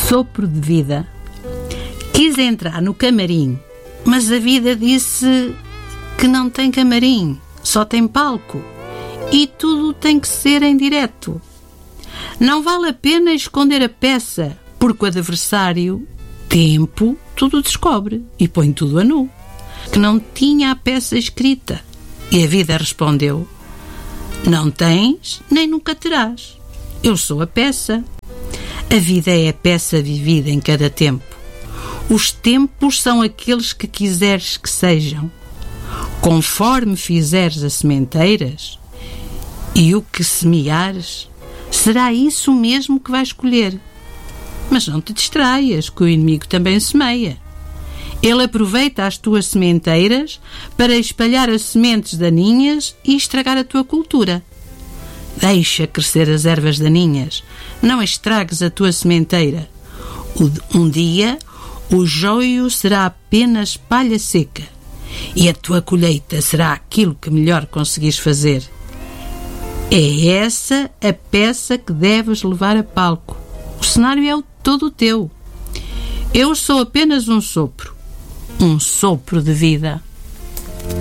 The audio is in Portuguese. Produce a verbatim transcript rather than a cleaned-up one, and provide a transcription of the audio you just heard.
Sopro de vida. Quis entrar no camarim, mas a vida disse que não tem camarim, só tem palco e tudo tem que ser em direto. Não vale a pena esconder a peça, porque o adversário, tempo, tudo descobre e põe tudo a nu. Que não tinha a peça escrita. E a vida respondeu: não tens, nem nunca terás. Eu sou a peça. A vida é a peça vivida em cada tempo. Os tempos são aqueles que quiseres que sejam. Conforme fizeres as sementeiras, e o que semeares, será isso mesmo que vais colher. Mas não te distraias, que o inimigo também semeia. Ele aproveita as tuas sementeiras para espalhar as sementes daninhas e estragar a tua cultura. Deixa crescer as ervas daninhas, não estragues a tua sementeira. Um dia, o joio será apenas palha seca e a tua colheita será aquilo que melhor conseguires fazer. É essa a peça que deves levar a palco. O cenário é todo teu. Eu sou apenas um sopro, um sopro de vida.